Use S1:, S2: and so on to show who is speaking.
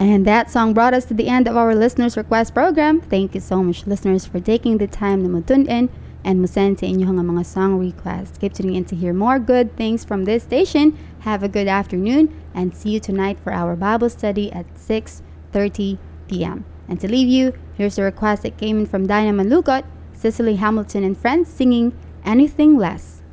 S1: And that song brought us to the end of our listeners request program. Thank you so much, listeners, for taking the time na matun-in and musend sa inyong mga song requests. Keep tuning in to hear more good things from this station. Have a good afternoon and see you tonight for our Bible study at 6:30 p.m. And to leave you, here's a request that came in from Dinah Malukot, Cicely Hamilton and friends singing Anything Less.